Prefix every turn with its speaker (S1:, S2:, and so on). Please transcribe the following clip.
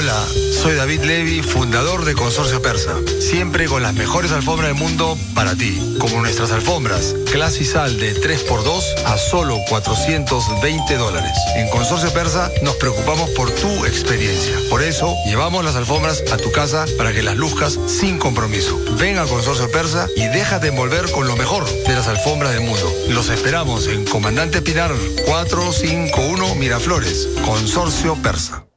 S1: Hola, soy David Levy, fundador de Consorcio Persa. Siempre con las mejores alfombras del mundo para ti. Como nuestras alfombras, Clasisal de 3x2 a solo $420. En Consorcio Persa nos preocupamos por tu experiencia. Por eso, llevamos las alfombras a tu casa para que las luzcas sin compromiso. Ven a Consorcio Persa y déjate envolver con lo mejor de las alfombras del mundo. Los esperamos en Comandante Pinar 451 Miraflores. Consorcio Persa.